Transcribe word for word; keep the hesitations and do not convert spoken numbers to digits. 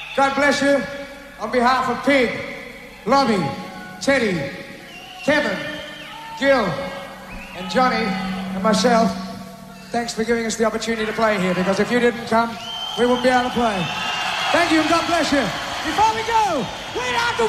God bless you. On behalf of Pig, Lovey, Teddy, Kevin, Gil, and Johnny, and myself, thanks for giving us the opportunity to play here, because if you didn't come, we wouldn't be able to play. Thank you and God bless you. Before we go, we have to